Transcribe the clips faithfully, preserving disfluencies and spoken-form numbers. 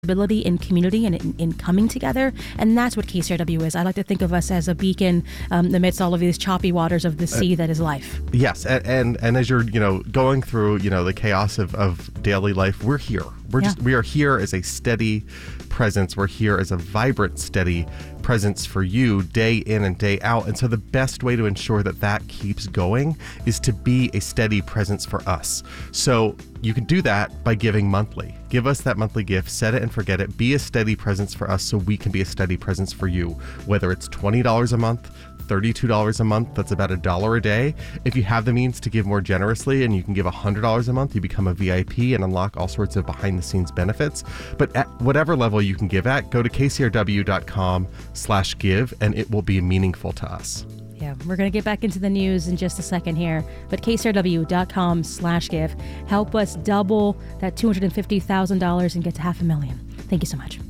ability in community and in, in coming together, and that's what K C R W is. I like to think of us as a beacon um, amidst all of these choppy waters of the sea uh, that is life. Yes, and, and and as you're you know going through you know the chaos of, of daily life, we're here. We're yeah. just we are here as a steady presence. We're here as a vibrant, steady presence for you day in and day out. And so the best way to ensure that that keeps going is to be a steady presence for us. So you can do that by giving monthly. Give us that monthly gift, set it and forget it. Be a steady presence for us so we can be a steady presence for you. Whether it's twenty dollars a month, thirty-two dollars a month, that's about a dollar a day. If you have the means to give more generously and you can give one hundred dollars a month, you become a V I P and unlock all sorts of behind-the-scenes benefits. But at whatever level you can give at, go to k c r w dot com slash give and it will be meaningful to us. Yeah, we're going to get back into the news in just a second here, but k c r w dot com slash give. Help us double that two hundred fifty thousand dollars and get to half a million. Thank you so much.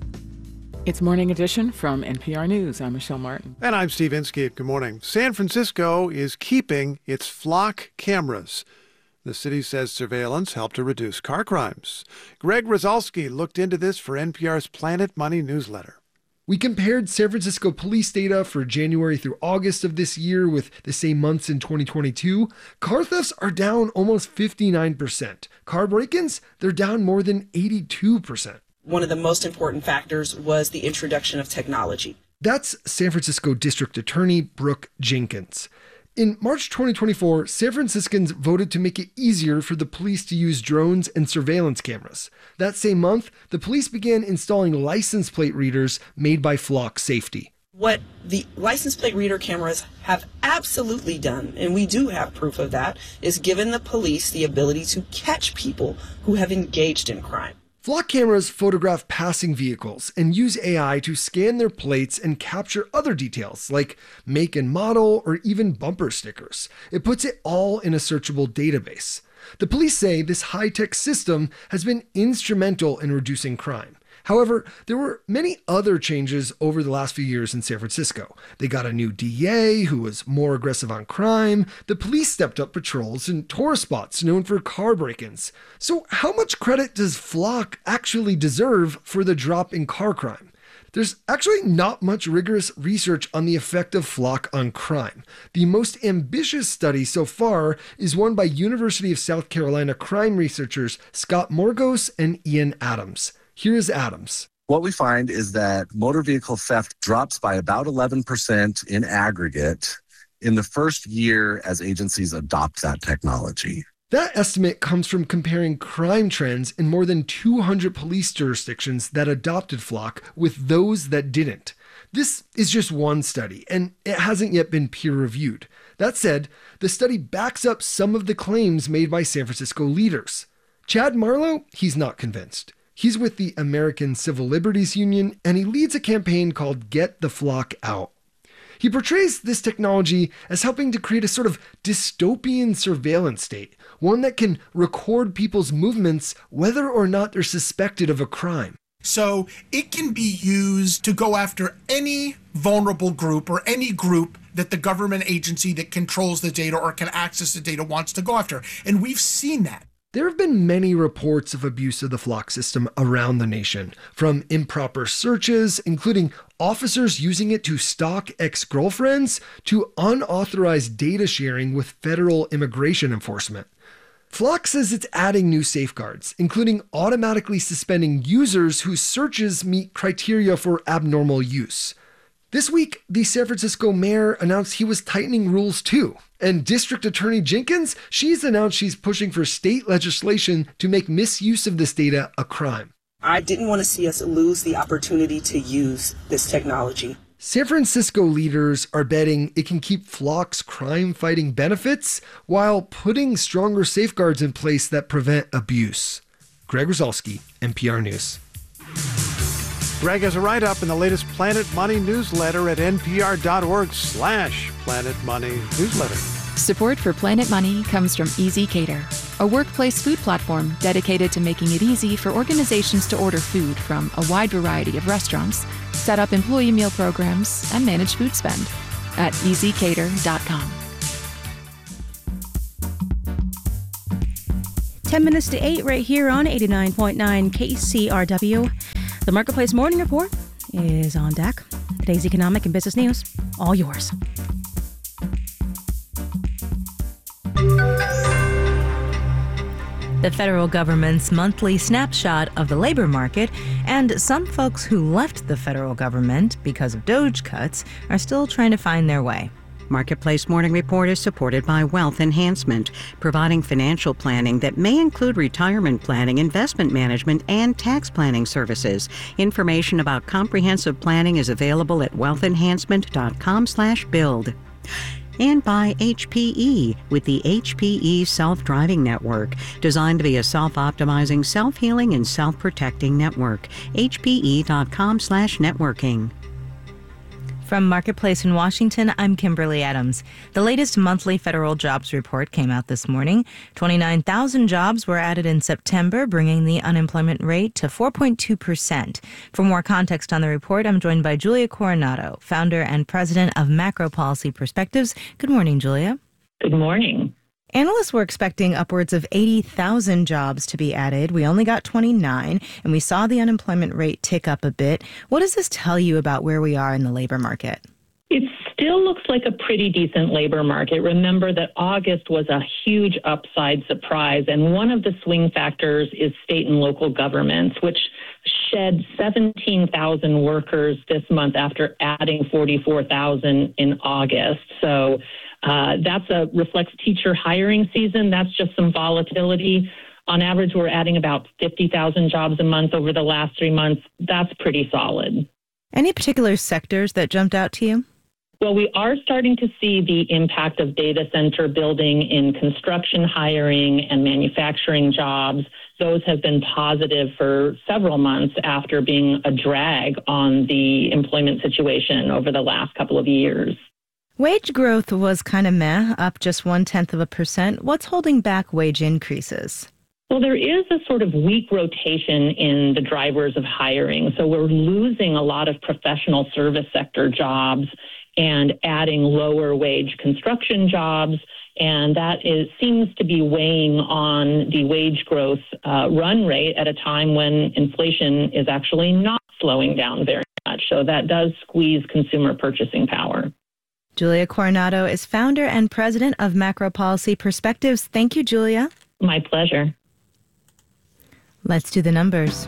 It's Morning Edition from N P R News. I'm Michelle Martin. And I'm Steve Inskeep. Good morning. San Francisco is keeping its flock cameras. The city says surveillance helped to reduce car crimes. Greg Rosalsky looked into this for N P R's Planet Money newsletter. We compared San Francisco police data for January through August of this year with the same months in twenty twenty-two. Car thefts are down almost fifty-nine percent. Car break-ins, they're down more than eighty-two percent. One of the most important factors was the introduction of technology. That's San Francisco District Attorney Brooke Jenkins. In March twenty twenty-four, San Franciscans voted to make it easier for the police to use drones and surveillance cameras. That same month, the police began installing license plate readers made by Flock Safety. What the license plate reader cameras have absolutely done, and we do have proof of that, is given the police the ability to catch people who have engaged in crime. Flock cameras photograph passing vehicles and use A I to scan their plates and capture other details like make and model or even bumper stickers. It puts it all in a searchable database. The police say this high-tech system has been instrumental in reducing crime. However, there were many other changes over the last few years in San Francisco. They got a new D A who was more aggressive on crime. The police stepped up patrols in tourist spots known for car break-ins. So how much credit does Flock actually deserve for the drop in car crime? There's actually not much rigorous research on the effect of Flock on crime. The most ambitious study so far is one by University of South Carolina crime researchers Scott Morgos and Ian Adams. Here is Adams. What we find is that motor vehicle theft drops by about eleven percent in aggregate in the first year as agencies adopt that technology. That estimate comes from comparing crime trends in more than two hundred police jurisdictions that adopted Flock with those that didn't. This is just one study, and it hasn't yet been peer-reviewed. That said, the study backs up some of the claims made by San Francisco leaders. Chad Marlowe, he's not convinced. He's with the American Civil Liberties Union, and he leads a campaign called Get the Flock Out. He portrays this technology as helping to create a sort of dystopian surveillance state, one that can record people's movements whether or not they're suspected of a crime. So it can be used to go after any vulnerable group or any group that the government agency that controls the data or can access the data wants to go after. And we've seen that. There have been many reports of abuse of the Flock system around the nation, from improper searches, including officers using it to stalk ex-girlfriends, to unauthorized data sharing with federal immigration enforcement. Flock says it's adding new safeguards, including automatically suspending users whose searches meet criteria for abnormal use. This week, the San Francisco mayor announced he was tightening rules too. And District Attorney Jenkins, she's announced she's pushing for state legislation to make misuse of this data a crime. I didn't want to see us lose the opportunity to use this technology. San Francisco leaders are betting it can keep Flock's crime-fighting benefits while putting stronger safeguards in place that prevent abuse. Greg Rosalsky, N P R News. Greg has a write-up in the latest Planet Money newsletter at npr.org slash Planet Money newsletter. Support for Planet Money comes from Easy Cater, a workplace food platform dedicated to making it easy for organizations to order food from a wide variety of restaurants, set up employee meal programs, and manage food spend at easy cater dot com. ten minutes to eight right here on eighty-nine point nine K C R W. The Marketplace Morning Report is on deck. Today's economic and business news, all yours. The federal government's monthly snapshot of the labor market, and some folks who left the federal government because of DOGE cuts are still trying to find their way. Marketplace Morning Report is supported by Wealth Enhancement, providing financial planning that may include retirement planning, investment management, and tax planning services. Information about comprehensive planning is available at wealth enhancement dot com slash build. And by H P E with the H P E Self-Driving Network, designed to be a self-optimizing, self-healing, and self-protecting network. H P E dot com slash networking. From Marketplace in Washington, I'm Kimberly Adams. The latest monthly federal jobs report came out this morning. twenty-nine thousand jobs were added in September, bringing the unemployment rate to four point two percent. For more context on the report, I'm joined by Julia Coronado, founder and president of Macro Policy Perspectives. Good morning, Julia. Good morning. Analysts were expecting upwards of eighty thousand jobs to be added. We only got twenty-nine, and we saw the unemployment rate tick up a bit. What does this tell you about where we are in the labor market? It still looks like a pretty decent labor market. Remember that August was a huge upside surprise, and one of the swing factors is state and local governments, which shed seventeen thousand workers this month after adding forty-four thousand in August. So Uh, that's a reflects teacher hiring season. That's just some volatility. On average, we're adding about fifty thousand jobs a month over the last three months. That's pretty solid. Any particular sectors that jumped out to you? Well, we are starting to see the impact of data center building in construction hiring and manufacturing jobs. Those have been positive for several months after being a drag on the employment situation over the last couple of years. Wage growth was kind of meh, up just one-tenth of a percent. What's holding back wage increases? Well, there is a sort of weak rotation in the drivers of hiring. So we're losing a lot of professional service sector jobs and adding lower wage construction jobs. And that is seems to be weighing on the wage growth uh, run rate at a time when inflation is actually not slowing down very much. So that does squeeze consumer purchasing power. Julia Coronado is founder and president of Macro Policy Perspectives. Thank you, Julia. My pleasure. Let's do the numbers.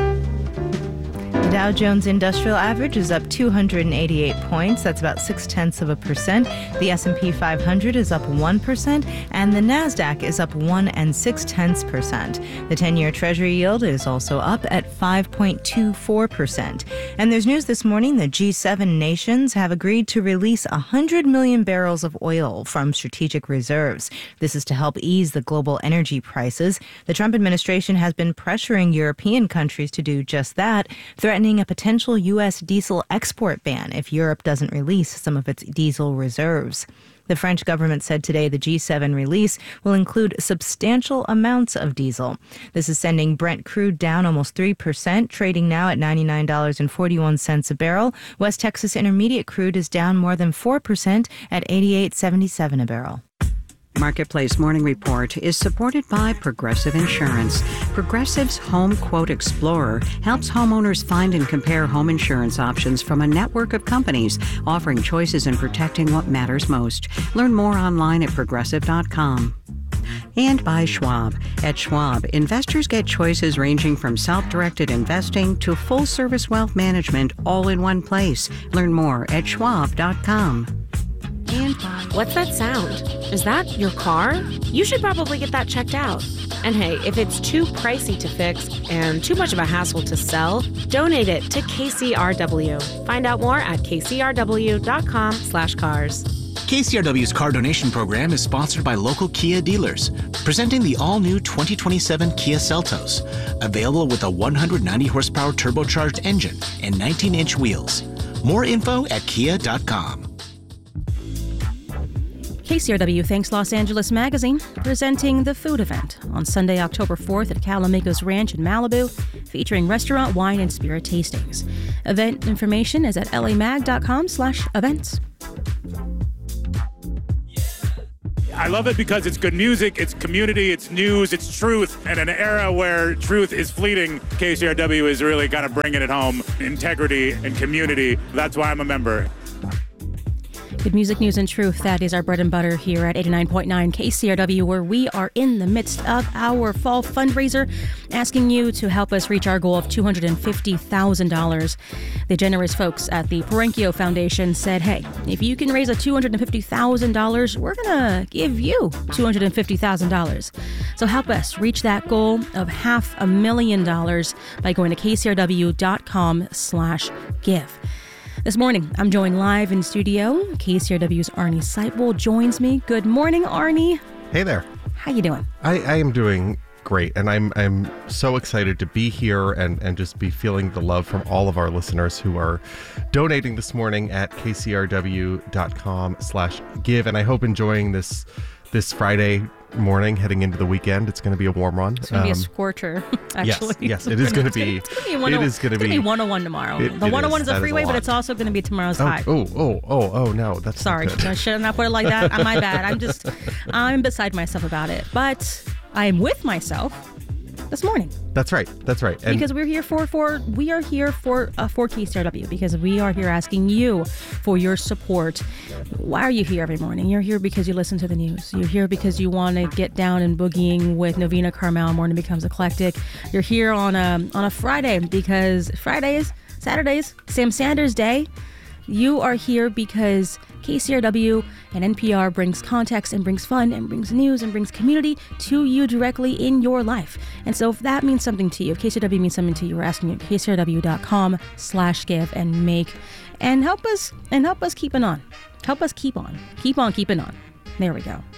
The Dow Jones Industrial Average is up two hundred eighty-eight points. That's about six-tenths of a percent. The S and P five hundred is up one percent, and the NASDAQ is up one and six-tenths percent. The ten-year Treasury yield is also up at five point two four percent. And there's news this morning that G seven nations have agreed to release one hundred million barrels of oil from strategic reserves. This is to help ease the global energy prices. The Trump administration has been pressuring European countries to do just that, threatening a potential U S diesel export ban if Europe doesn't release some of its diesel reserves. The French government said today the G seven release will include substantial amounts of diesel. This is sending Brent crude down almost three percent, trading now at ninety-nine dollars and forty-one cents a barrel. West Texas Intermediate crude is down more than four percent at eighty-eight seventy-seven a barrel. Marketplace Morning Report is supported by Progressive Insurance. Progressive's Home Quote Explorer helps homeowners find and compare home insurance options from a network of companies, offering choices and protecting what matters most. Learn more online at progressive dot com. And by Schwab. At Schwab, investors get choices ranging from self-directed investing to full-service wealth management all in one place. Learn more at schwab dot com. And what's that sound? Is that your car? You should probably get that checked out. And hey, if it's too pricey to fix and too much of a hassle to sell, donate it to K C R W. Find out more at k c r w dot com slash cars. K C R W's car donation program is sponsored by local Kia dealers, presenting the all-new twenty twenty-seven Kia Seltos, available with a one hundred ninety horsepower turbocharged engine and nineteen inch wheels. More info at kia dot com. K C R W thanks Los Angeles Magazine, presenting the food event on Sunday, October fourth at Calamigos Ranch in Malibu, featuring restaurant, wine, and spirit tastings. Event information is at lamag dot com slash events. I love it because it's good music, it's community, it's news, it's truth. And in an era where truth is fleeting, K C R W is really kind of bringing it home. Integrity and community. That's why I'm a member. Good music, news, and truth. That is our bread and butter here at eighty-nine point nine K C R W, where we are in the midst of our fall fundraiser, asking you to help us reach our goal of two hundred fifty thousand dollars. The generous folks at the Perenchio Foundation said, hey, if you can raise a two hundred fifty thousand dollars, we're going to give you two hundred fifty thousand dollars. So help us reach that goal of half a million dollars by going to kcrw.com slash give. This morning, I'm joined live in studio. K C R W's Arnie Seipel joins me. Good morning, Arnie. Hey there. How you doing? I, I am doing great, and I'm I'm so excited to be here and, and just be feeling the love from all of our listeners who are donating this morning at kcrw.com slash give. And I hope enjoying this this Friday morning heading into the weekend. It's going to be a warm one. It's going to um, be a scorcher, actually. Yes, yes, it is going to be. It's going to be one oh one tomorrow. It, the it one oh one is, is a freeway, is a but it's also going to be tomorrow's oh, high. Oh, oh, oh, oh, no. That's Sorry. not good. I should not put it like that. My bad. I'm just, I'm beside myself about it. But I am with myself this morning. That's right. That's right. And because we're here for, for we are here for uh, for K C R W, because we are here asking you for your support. Why are you here every morning? You're here because you listen to the news. You're here because you want to get down and boogieing with Novena Carmel. Morning Becomes Eclectic. You're here on a on a Friday because Fridays, Saturdays, Sam Sanders Day. You are here because K C R W and N P R brings context and brings fun and brings news and brings community to you directly in your life. And so if that means something to you, if K C R W means something to you, we're asking you at kcrw.com slash give and make and help us and help us keep it on. Help us keep on. Keep on keeping on. There we go.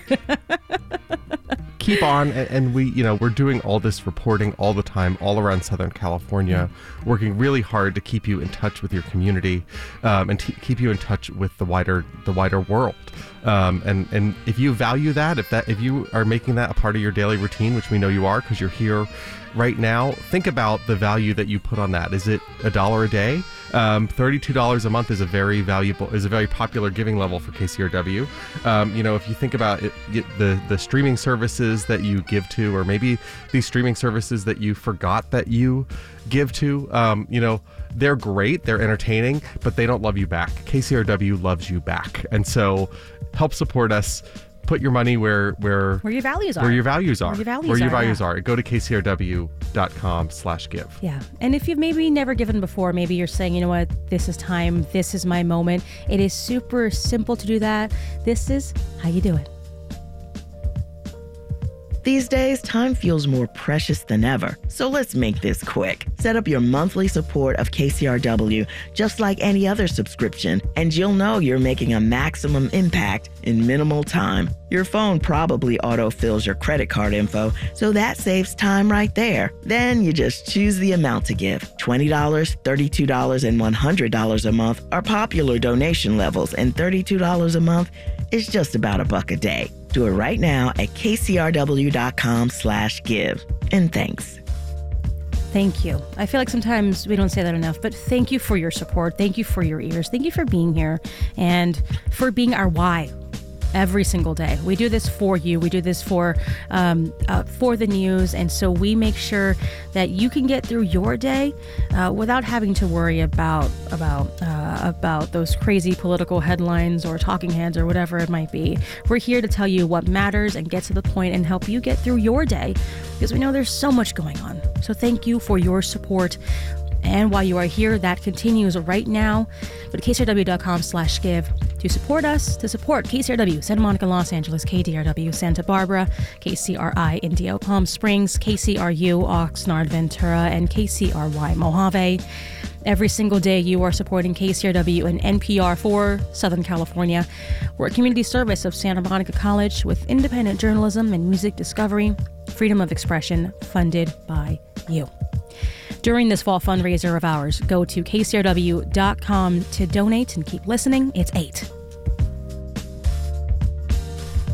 Keep on, and, and we, you know, we're doing all this reporting all the time, all around Southern California, mm-hmm. working really hard to keep you in touch with your community, um, and t- keep you in touch with the wider, the wider world. Um, and and if you value that, if that, if you are making that a part of your daily routine, which we know you are, because you're here right now, think about the value that you put on that. Is it a dollar a day? Um, thirty-two dollars a month is a very valuable, is a very popular giving level for K C R W. Um, you know, if you think about it, the the streaming services that you give to, or maybe these streaming services that you forgot that you give to, um, you know, they're great, they're entertaining, but they don't love you back. K C R W loves you back, and so help support us. Put your money where where where your values are. Where your values are. Where your values where your are, values yeah. are. Go to kcrw.com slash give. Yeah. And if you've maybe never given before, maybe you're saying, you know what, this is time, this is my moment. It is super simple to do that. This is how you do it. These days, time feels more precious than ever. So let's make this quick. Set up your monthly support of K C R W just like any other subscription, and you'll know you're making a maximum impact in minimal time. Your phone probably autofills your credit card info, so that saves time right there. Then you just choose the amount to give. twenty dollars, thirty-two dollars, and one hundred dollars a month are popular donation levels, and thirty-two dollars a month is just about a buck a day. Do it right now at kcrw.com slash give. And thanks. Thank you. I feel like sometimes we don't say that enough, but thank you for your support. Thank you for your ears. Thank you for being here and for being our why every single day. We do this for you. We do this for um, uh, for the news. And so we make sure that you can get through your day uh, without having to worry about about uh, about those crazy political headlines or talking heads or whatever it might be. We're here to tell you what matters and get to the point and help you get through your day, because we know there's so much going on. So thank you for your support. And while you are here, that continues right now. Go to kcrw.com slash give to support us, to support K C R W, Santa Monica, Los Angeles, K D R W, Santa Barbara, K C R I, Indio, Palm Springs, K C R U, Oxnard, Ventura, and K C R Y, Mojave. Every single day you are supporting K C R W and N P R for Southern California. We're a community service of Santa Monica College with independent journalism and music discovery, freedom of expression, funded by you. During this fall fundraiser of ours, go to k c r w dot com to donate and keep listening. It's eight.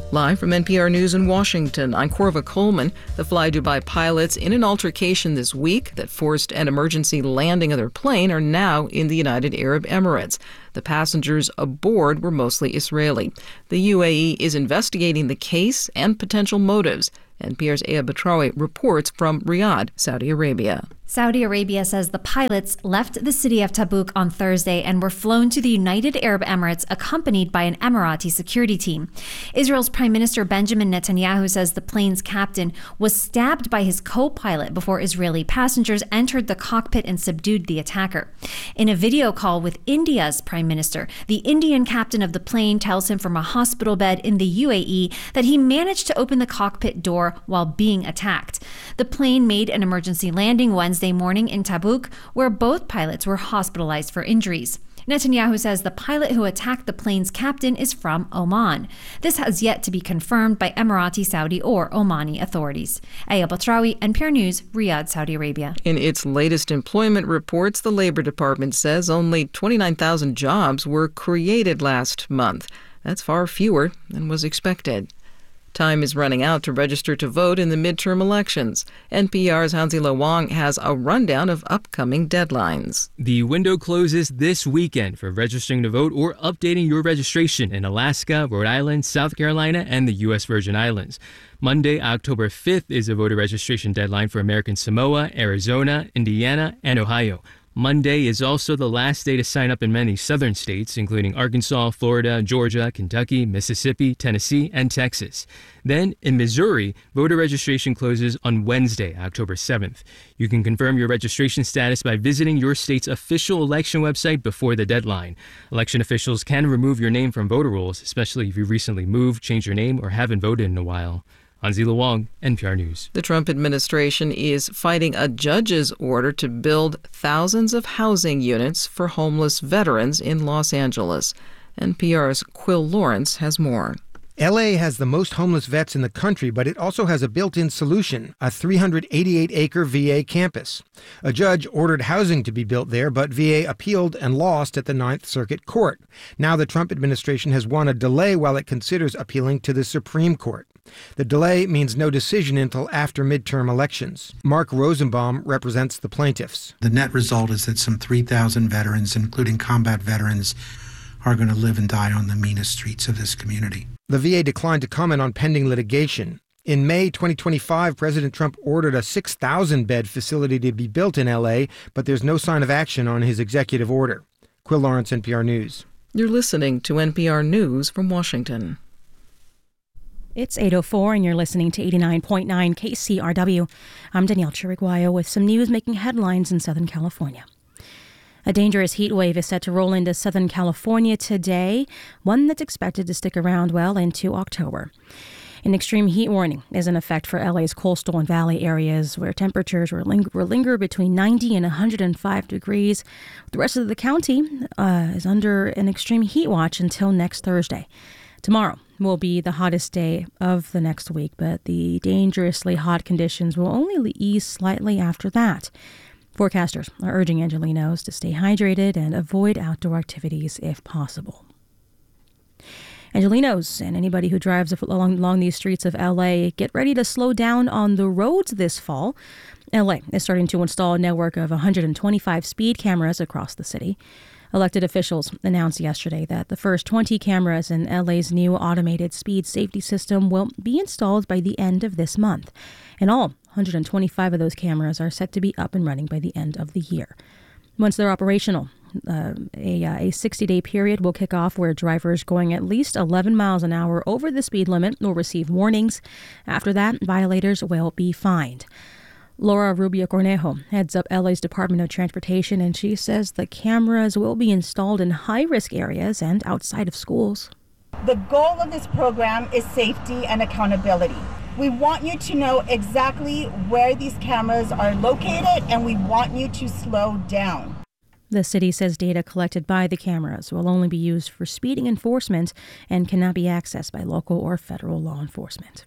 Live from N P R News in Washington, I'm Corva Coleman. The Fly Dubai pilots in an altercation this week that forced an emergency landing of their plane are now in the United Arab Emirates. The passengers aboard were mostly Israeli. The U A E is investigating the case and potential motives. N P R's Aya Batrawi reports from Riyadh, Saudi Arabia. Saudi Arabia says the pilots left the city of Tabuk on Thursday and were flown to the United Arab Emirates accompanied by an Emirati security team. Israel's Prime Minister Benjamin Netanyahu says the plane's captain was stabbed by his co-pilot before Israeli passengers entered the cockpit and subdued the attacker. In a video call with India's Prime Minister, the Indian captain of the plane tells him from a hospital bed in the U A E that he managed to open the cockpit door while being attacked. The plane made an emergency landing Wednesday morning in Tabuk, where both pilots were hospitalized for injuries. Netanyahu says the pilot who attacked the plane's captain is from Oman. This has yet to be confirmed by Emirati, Saudi, or Omani authorities. Aya Batrawi, N P R News, Riyadh, Saudi Arabia. In its latest employment reports, the Labor Department says only twenty-nine thousand jobs were created last month. That's far fewer than was expected. Time is running out to register to vote in the midterm elections. N P R's Hansi-Lo Wang has a rundown of upcoming deadlines. The window closes this weekend for registering to vote or updating your registration in Alaska, Rhode Island, South Carolina, and the U S Virgin Islands. Monday, October fifth, is a voter registration deadline for American Samoa, Arizona, Indiana, and Ohio. Monday is also the last day to sign up in many southern states, including Arkansas, Florida, Georgia, Kentucky, Mississippi, Tennessee, and Texas. Then, in Missouri, voter registration closes on Wednesday, October seventh. You can confirm your registration status by visiting your state's official election website before the deadline. Election officials can remove your name from voter rolls, especially if you recently moved, changed your name, or haven't voted in a while. Hansi-Lo Wang, N P R News. The Trump administration is fighting a judge's order to build thousands of housing units for homeless veterans in Los Angeles. N P R's Quill Lawrence has more. L A has the most homeless vets in the country, but it also has a built-in solution, a three hundred eighty-eight acre V A campus. A judge ordered housing to be built there, but V A appealed and lost at the Ninth Circuit Court. Now the Trump administration has won a delay while it considers appealing to the Supreme Court. The delay means no decision until after midterm elections. Mark Rosenbaum represents the plaintiffs. The net result is that some three thousand veterans, including combat veterans, are going to live and die on the meanest streets of this community. The V A declined to comment on pending litigation. In May twenty twenty-five, President Trump ordered a six thousand bed facility to be built in L A, but there's no sign of action on his executive order. Quill Lawrence, N P R News. You're listening to N P R News from Washington. It's eight oh four and you're listening to eighty-nine point nine K C R W. I'm Danielle Chiriguayo with some news making headlines in Southern California. A dangerous heat wave is set to roll into Southern California today, one that's expected to stick around well into October. An extreme heat warning is in effect for L A's coastal and valley areas, where temperatures will linger, will linger between ninety and one hundred five degrees. The rest of the county uh, is under an extreme heat watch until next Thursday. Tomorrow will be the hottest day of the next week, but the dangerously hot conditions will only ease slightly after that. Forecasters are urging Angelenos to stay hydrated and avoid outdoor activities if possible. Angelenos and anybody who drives along, along these streets of L A, get ready to slow down on the roads this fall. L A is starting to install a network of one hundred twenty-five speed cameras across the city. Elected officials announced yesterday that the first twenty cameras in L A's new automated speed safety system will be installed by the end of this month. In all, one hundred twenty-five of those cameras are set to be up and running by the end of the year. Once they're operational, uh, a, uh, a sixty-day period will kick off where drivers going at least eleven miles an hour over the speed limit will receive warnings. After that, violators will be fined. Laura Rubio Cornejo heads up L A's Department of Transportation, and she says the cameras will be installed in high-risk areas and outside of schools. The goal of this program is safety and accountability. We want you to know exactly where these cameras are located, and we want you to slow down. The city says data collected by the cameras will only be used for speeding enforcement and cannot be accessed by local or federal law enforcement.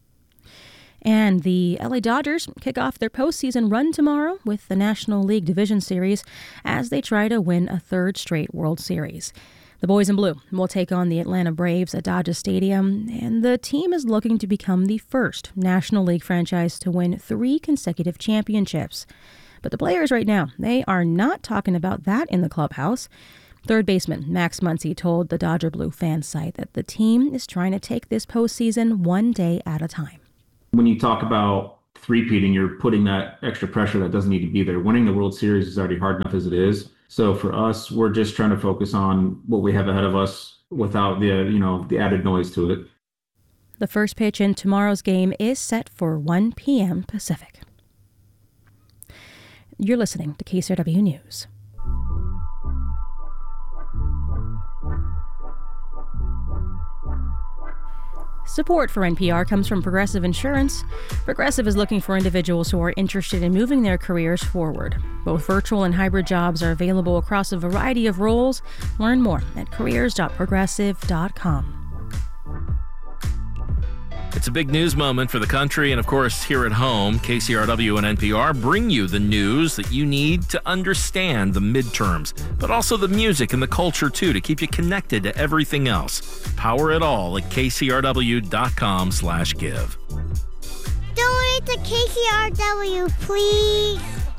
And the L A Dodgers kick off their postseason run tomorrow with the National League Division Series as they try to win a third straight World Series. The boys in blue will take on the Atlanta Braves at Dodger Stadium, and the team is looking to become the first National League franchise to win three consecutive championships. But the players right now, they are not talking about that in the clubhouse. Third baseman Max Muncy told the Dodger Blue fan site that the team is trying to take this postseason one day at a time. When you talk about three-peating, you're putting that extra pressure that doesn't need to be there. Winning the World Series is already hard enough as it is. So for us, we're just trying to focus on what we have ahead of us without the, you know, the added noise to it. The first pitch in tomorrow's game is set for one p.m. Pacific. You're listening to K C R W News. Support for N P R comes from Progressive Insurance. Progressive is looking for individuals who are interested in moving their careers forward. Both virtual and hybrid jobs are available across a variety of roles. Learn more at careers dot progressive dot com. It's a big news moment for the country and, of course, here at home. K C R W and N P R bring you the news that you need to understand the midterms, but also the music and the culture, too, to keep you connected to everything else. Power it all at K C R W dot com slash give. Donate to K C R W, please.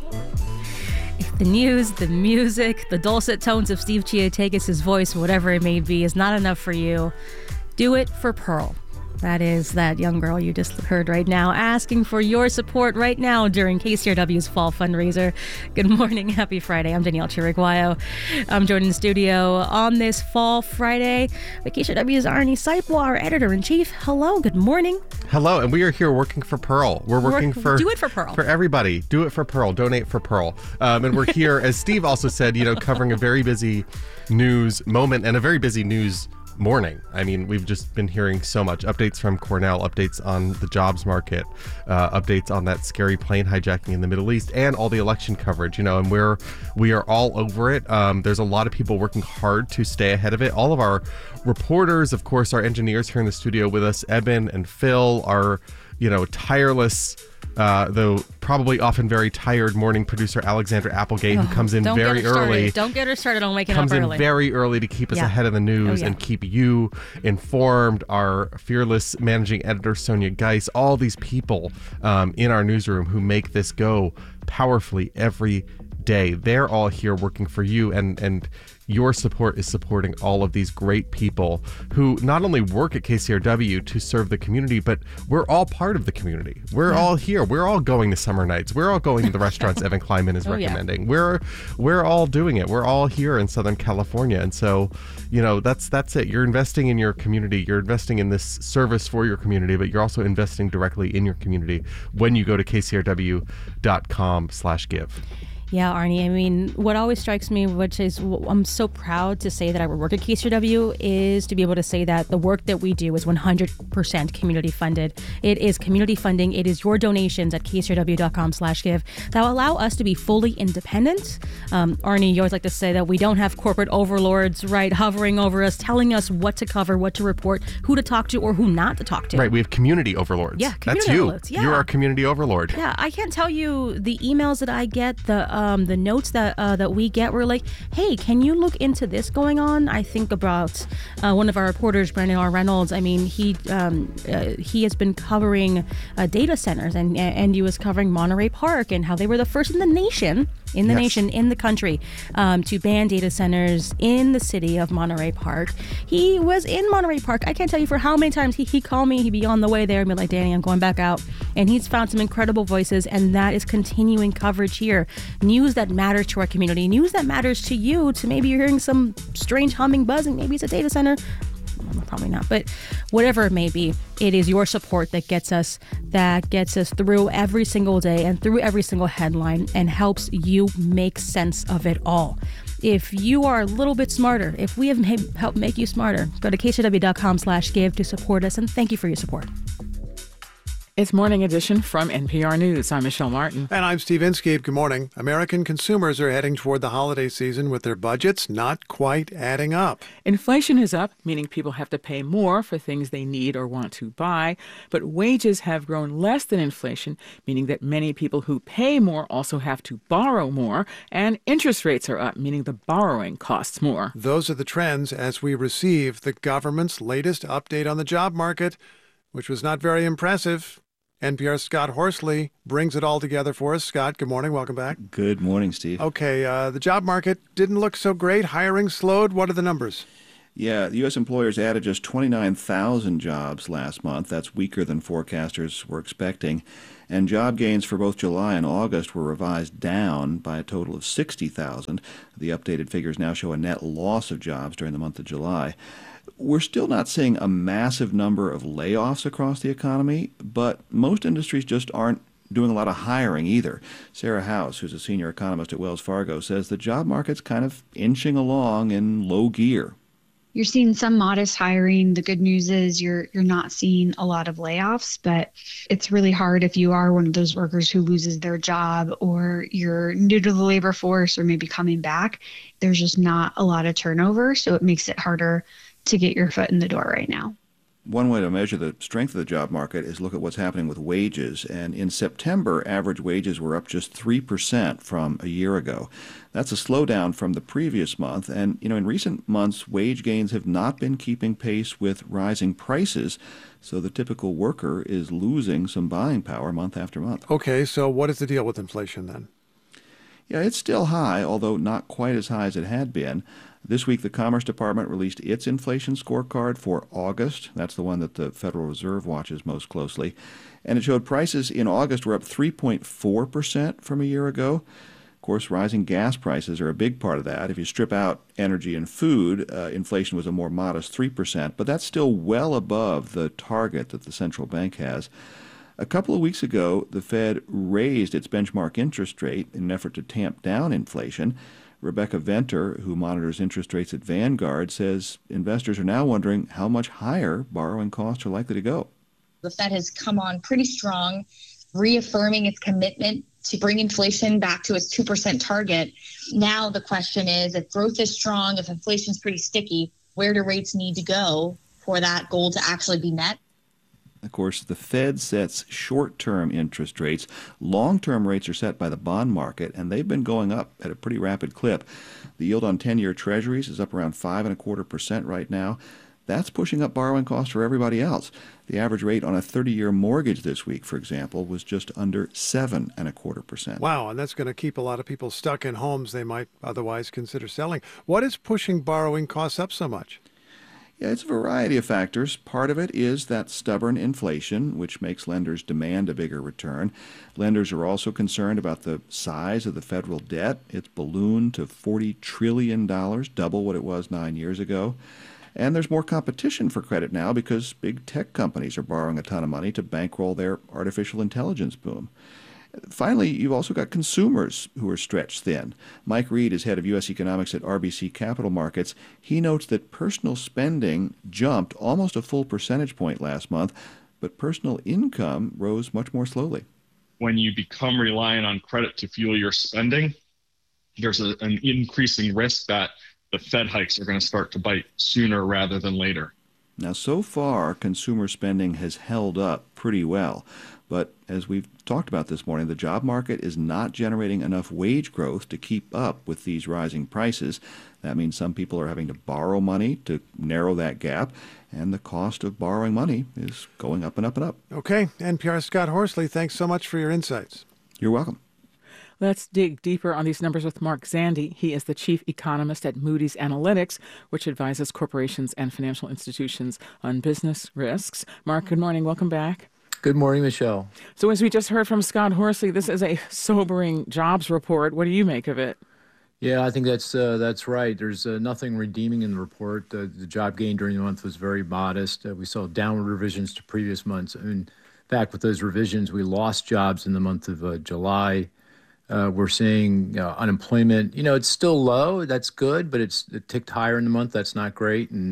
If the news, the music, the dulcet tones of Steve Chiatakis' voice, whatever it may be, is not enough for you, do it for Pearl. That is that young girl you just heard right now, asking for your support right now during K C R W's fall fundraiser. Good morning. Happy Friday. I'm Danielle Chiriguayo. I'm joined in the studio on this fall Friday by K C R W's Arnie Seipel, our editor-in-chief. Hello. Good morning. Hello. And we are here working for Pearl. We're working Work, for... Do it for Pearl. For everybody. Do it for Pearl. Donate for Pearl. Um, and we're here, as Steve also said, you know, covering a very busy news moment and a very busy news morning. I mean, we've just been hearing so much. Updates from Cornell, updates on the jobs market, uh, updates on that scary plane hijacking in the Middle East, and all the election coverage, you know, and we're, we are all over it. Um, there's a lot of people working hard to stay ahead of it. All of our reporters, of course, our engineers here in the studio with us, Eben and Phil, our, you know, tireless Uh, though probably often very tired morning producer Alexandra Applegate, oh, who comes in very early. Don't get her started on waking comes up in early. very early to keep us Yeah. ahead of the news Oh, yeah. and keep you informed. Our fearless managing editor, Sonia Geis, all these people um, in our newsroom who make this go powerfully every day. They're all here working for you, and and your support is supporting all of these great people who not only work at K C R W to serve the community, but we're all part of the community. We're Yeah. all here. We're all going to summer nights. We're all going to the restaurants Evan Kleinman is Oh, yeah. recommending. We're we're all doing it. We're all here in Southern California. And so, you know, that's that's it. You're investing in your community. You're investing in this service for your community, but you're also investing directly in your community when you go to K C R W dot com slash give. Yeah, Arnie, I mean, what always strikes me, which is I'm so proud to say that I work at K C R W, is to be able to say that the work that we do is one hundred percent community funded. It is community funding. It is your donations at K C R W dot com slash give that will allow us to be fully independent. Um, Arnie, you always like to say that we don't have corporate overlords, right, hovering over us, telling us what to cover, what to report, who to talk to, or who not to talk to. Right. We have community overlords. Yeah, community That's you. overlords, yeah. You're our community overlord. Yeah, I can't tell you the emails that I get, the um, the notes that uh, that we get. We're like, hey, can you look into this going on? I think about uh, one of our reporters, Brandon R. Reynolds. I mean, he um, uh, he has been covering uh, data centers, and and he was covering Monterey Park and how they were the first in the nation, in the Yes. nation, in the country, um, to ban data centers in the city of Monterey Park. He was in Monterey Park. I can't tell you for how many times he he called me. He'd be on the way there and be like, Danny, I'm going back out. And he's found some incredible voices, and that is continuing coverage here. News that matters to our community, news that matters to you, to maybe you're hearing some strange humming, buzzing, maybe it's a data center. Well, probably not, but whatever it may be, it is your support that gets us that gets us through every single day and through every single headline and helps you make sense of it all. If you are a little bit smarter, if we have made, helped make you smarter, go to K C R W dot com slash give to support us, and thank you for your support. It's Morning Edition from N P R News. I'm Michelle Martin. And I'm Steve Inskeep. Good morning. American consumers are heading toward the holiday season with their budgets not quite adding up. Inflation is up, meaning people have to pay more for things they need or want to buy. But wages have grown less than inflation, meaning that many people who pay more also have to borrow more. And interest rates are up, meaning the borrowing costs more. Those are the trends as we receive the government's latest update on the job market, which was not very impressive. N P R's Scott Horsley brings it all together for us. Scott, good morning. Welcome back. Good morning, Steve. Okay, uh, the job market didn't look so great. Hiring slowed. What are the numbers? Yeah, the U S employers added just twenty-nine thousand jobs last month. That's weaker than forecasters were expecting. And job gains for both July and August were revised down by a total of sixty thousand. The updated figures now show a net loss of jobs during the month of July. We're still not seeing a massive number of layoffs across the economy, but most industries just aren't doing a lot of hiring either. Sarah House, who's a senior economist at Wells Fargo, says the job market's kind of inching along in low gear. You're seeing some modest hiring. The good news is you're you're not seeing a lot of layoffs, but it's really hard if you are one of those workers who loses their job or you're new to the labor force or maybe coming back. There's just not a lot of turnover, so it makes it harder to get your foot in the door right now. One way to measure the strength of the job market is look at what's happening with wages. And in September, average wages were up just three percent from a year ago. That's a slowdown from the previous month. And, you know, in recent months, wage gains have not been keeping pace with rising prices. So the typical worker is losing some buying power month after month. Okay, so what is the deal with inflation then? Yeah, it's still high, although not quite as high as it had been. This week, the Commerce Department released its inflation scorecard for August. That's the one that the Federal Reserve watches most closely. And it showed prices in August were up three point four percent from a year ago. Of course, rising gas prices are a big part of that. If you strip out energy and food, uh, inflation was a more modest three percent, but that's still well above the target that the central bank has. A couple of weeks ago, the Fed raised its benchmark interest rate in an effort to tamp down inflation. Rebecca Venter, who monitors interest rates at Vanguard, says investors are now wondering how much higher borrowing costs are likely to go. The Fed has come on pretty strong, reaffirming its commitment to bring inflation back to its two percent target. Now the question is, if growth is strong, if inflation is pretty sticky, where do rates need to go for that goal to actually be met? Of course, the Fed sets short-term interest rates. Long-term rates are set by the bond market, and they've been going up at a pretty rapid clip. The yield on ten-year treasuries is up around five and a quarter percent right now. That's pushing up borrowing costs for everybody else. The average rate on a thirty-year mortgage this week, for example, was just under seven and a quarter percent. Wow, and that's going to keep a lot of people stuck in homes they might otherwise consider selling. What is pushing borrowing costs up so much? Yeah, it's a variety of factors. Part of it is that stubborn inflation, which makes lenders demand a bigger return. Lenders are also concerned about the size of the federal debt. It's ballooned to forty trillion dollars, double what it was nine years ago. And there's more competition for credit now because big tech companies are borrowing a ton of money to bankroll their artificial intelligence boom. Finally, you've also got consumers who are stretched thin. Mike Reed is head of U S economics at R B C Capital Markets. He notes that personal spending jumped almost a full percentage point last month, but personal income rose much more slowly. When you become reliant on credit to fuel your spending, there's a, an increasing risk that the Fed hikes are going to start to bite sooner rather than later. Now, so far, consumer spending has held up pretty well. But as we've talked about this morning, the job market is not generating enough wage growth to keep up with these rising prices. That means some people are having to borrow money to narrow that gap, and the cost of borrowing money is going up and up and up. Okay, N P R's Scott Horsley, thanks so much for your insights. You're welcome. Let's dig deeper on these numbers with Mark Zandi. He is the chief economist at Moody's Analytics, which advises corporations and financial institutions on business risks. Mark, good morning. Welcome back. Good morning, Michelle. So as we just heard from Scott Horsley, this is a sobering jobs report. What do you make of it? Yeah, I think that's uh, that's right. There's uh, nothing redeeming in the report. Uh, the job gain during the month was very modest. Uh, we saw downward revisions to previous months. I mean, in fact, with those revisions, we lost jobs in the month of uh, July. Uh, we're seeing uh, unemployment. You know, it's still low. That's good, but it's it ticked higher in the month. That's not great. And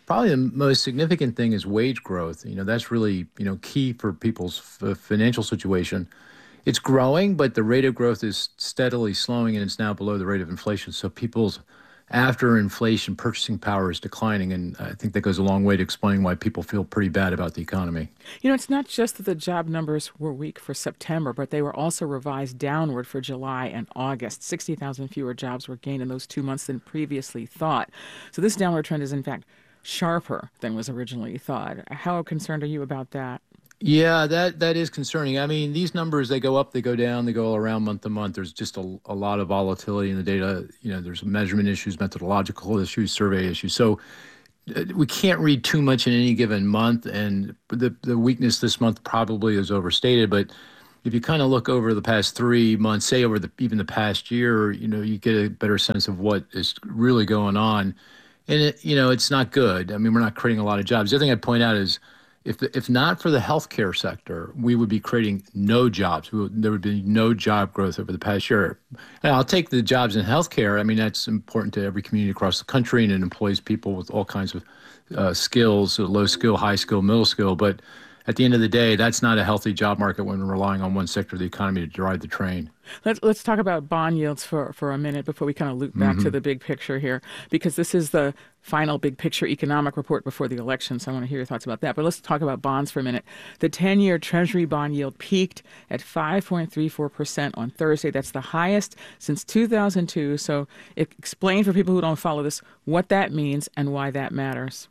Probably the most significant thing is wage growth. You know, that's really, you know, key for people's f- financial situation. It's growing, but the rate of growth is steadily slowing, and it's now below the rate of inflation. So people's after inflation purchasing power is declining, and I think that goes a long way to explaining why people feel pretty bad about the economy. You know, it's not just that the job numbers were weak for September, but they were also revised downward for July and August. sixty thousand fewer jobs were gained in those two months than previously thought. So this downward trend is, in fact, sharper than was originally thought. How concerned are you about that? Yeah, that that is concerning. I mean, these numbers, they go up, they go down, they go around month to month. There's just a, a lot of volatility in the data. You know, there's measurement issues, methodological issues, survey issues. So uh, we can't read too much in any given month. And the, the weakness this month probably is overstated. But if you kind of look over the past three months, say over the even the past year, you know, you get a better sense of what is really going on. And, it, you know, it's not good. I mean, we're not creating a lot of jobs. The other thing I'd point out is, If if not for the healthcare sector, we would be creating no jobs. We would, there would be no job growth over the past year. And I'll take the jobs in healthcare. I mean, that's important to every community across the country, and it employs people with all kinds of uh, skills, so low skill, high skill, middle skill. But at the end of the day, that's not a healthy job market when we're relying on one sector of the economy to drive the train. Let's let's talk about bond yields for, for a minute before we kind of loop back Mhm. to the big picture here, because this is the final big picture economic report before the election. So I want to hear your thoughts about that. But let's talk about bonds for a minute. The ten-year Treasury bond yield peaked at five point three four percent on Thursday. That's the highest since two thousand two. So explain for people who don't follow this what that means and why that matters.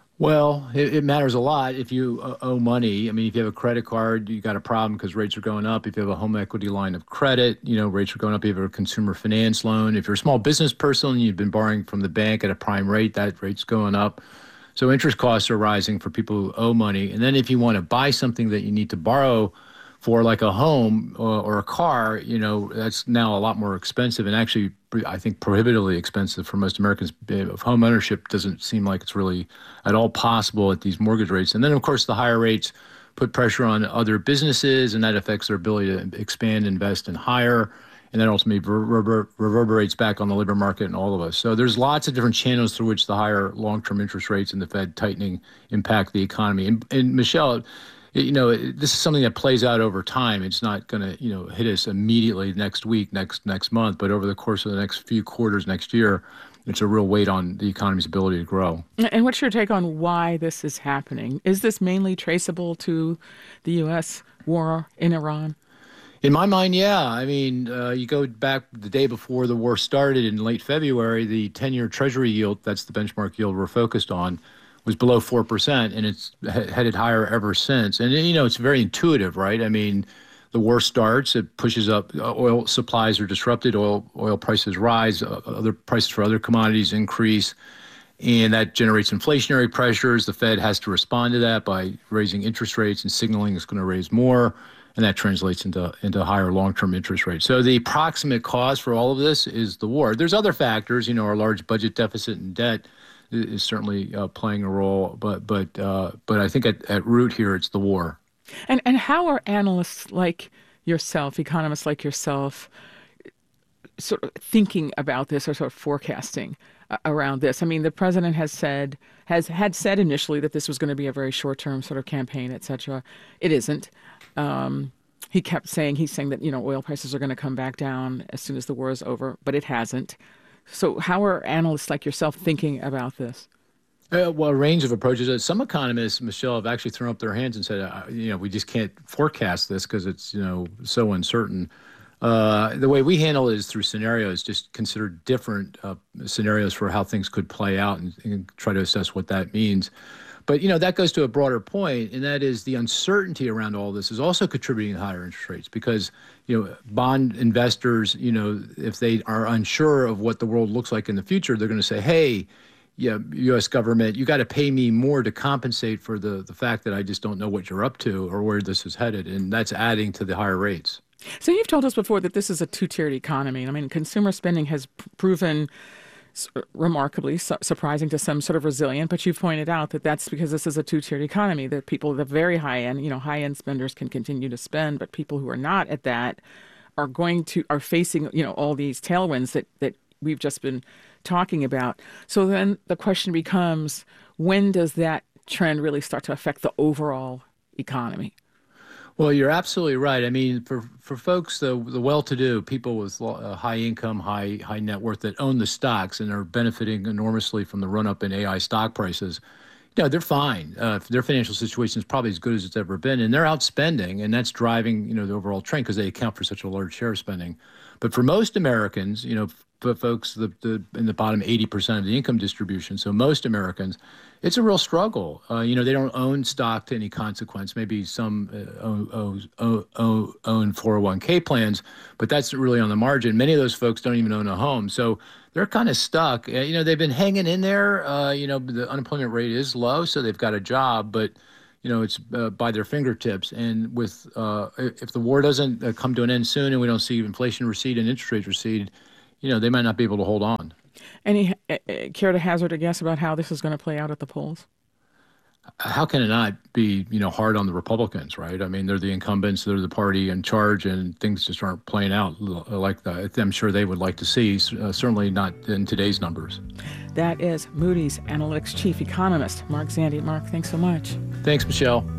Well, it, it matters a lot if you uh, owe money. I mean, if you have a credit card, you got a problem because rates are going up. If you have a home equity line of credit, you know, rates are going up. If you have a consumer finance loan, if you're a small business person and you've been borrowing from the bank at a prime rate, that rate's going up. So interest costs are rising for people who owe money. And then if you want to buy something that you need to borrow for, like a home or, or a car, you know, that's now a lot more expensive, and actually, I think, prohibitively expensive for most Americans. Home ownership doesn't seem like it's really at all possible at these mortgage rates. And then, of course, the higher rates put pressure on other businesses, and that affects their ability to expand, invest, and hire. And that ultimately rever- reverberates back on the labor market and all of us. So there's lots of different channels through which the higher long-term interest rates and the Fed tightening impact the economy. And, and Michelle, you know, this is something that plays out over time. It's not going to, you know, hit us immediately next week, next next month, but over the course of the next few quarters next year, it's a real weight on the economy's ability to grow. And what's your take on why this is happening? Is this mainly traceable to the U S war in Iran? In my mind, yeah. I mean, uh, you go back the day before the war started in late February, the ten-year Treasury yield, that's the benchmark yield we're focused on, was below four percent, and it's headed higher ever since. And, you know, it's very intuitive, right? I mean, the war starts, it pushes up, oil supplies are disrupted, oil oil prices rise, other prices for other commodities increase, and that generates inflationary pressures. The Fed has to respond to that by raising interest rates and signaling it's going to raise more, and that translates into, into higher long-term interest rates. So the proximate cause for all of this is the war. There's other factors, you know, our large budget deficit and debt is certainly uh, playing a role, but but uh, but I think at, at root here it's the war. And and how are analysts like yourself, economists like yourself, sort of thinking about this or sort of forecasting uh, around this? I mean, the president has said has had said initially that this was going to be a very short-term sort of campaign, et cetera. It isn't. Um, he kept saying he's saying that, you know, oil prices are going to come back down as soon as the war is over, but it hasn't. So how are analysts like yourself thinking about this? Uh, well, a range of approaches. Some economists, Michelle, have actually thrown up their hands and said, uh, you know, we just can't forecast this because it's, you know, so uncertain. Uh, the way we handle it is through scenarios, just consider different uh, scenarios for how things could play out and, and try to assess what that means. But, you know, that goes to a broader point, and that is the uncertainty around all this is also contributing to higher interest rates because, you know, bond investors, you know, if they are unsure of what the world looks like in the future, they're going to say, hey, yeah, U S government, you got to pay me more to compensate for the, the fact that I just don't know what you're up to or where this is headed. And that's adding to the higher rates. So you've told us before that this is a two-tiered economy. I mean, consumer spending has proven remarkably su- surprising to some, sort of resilient, but you've pointed out that that's because this is a two-tiered economy, that people at the very high end, you know, high-end spenders can continue to spend, but people who are not at that are going to, are facing, you know, all these tailwinds that, that we've just been talking about. So then the question becomes, when does that trend really start to affect the overall economy? Well, you're absolutely right. I mean, for, for folks, the the well-to-do, people with uh, high income, high high net worth that own the stocks and are benefiting enormously from the run-up in A I stock prices, you know, they're fine. Uh, their financial situation is probably as good as it's ever been, and they're out spending, and that's driving, you know, the overall trend because they account for such a large share of spending. But for most Americans, you know, for folks the, the, in the bottom eighty percent of the income distribution, so most Americans, it's a real struggle. Uh, you know, they don't own stock to any consequence. Maybe some uh, own, own, own four oh one k plans, but that's really on the margin. Many of those folks don't even own a home. So they're kind of stuck. Uh, you know, they've been hanging in there. Uh, you know, the unemployment rate is low, so they've got a job, but you know, it's uh, by their fingertips. And with uh, if the war doesn't uh, come to an end soon and we don't see inflation recede and interest rates recede, you know, they might not be able to hold on. Any uh, care to hazard a guess about how this is going to play out at the polls? How can it not be, you know, hard on the Republicans, right? I mean, they're the incumbents, they're the party in charge, and things just aren't playing out like that. I'm sure they would like to see, uh, certainly not in today's numbers. That is Moody's Analytics Chief Economist, Mark Zandi. Mark, thanks so much. Thanks, Michelle.